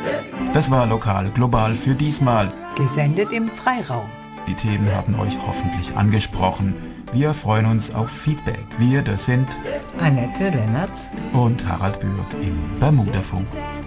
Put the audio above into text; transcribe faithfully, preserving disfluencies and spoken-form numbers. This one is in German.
Das war Lokal Global für diesmal. Gesendet im Freiraum. Die Themen haben euch hoffentlich angesprochen. Wir freuen uns auf Feedback. Wir, das sind Annette Lennertz und Harald Bürg im Bermudafunk.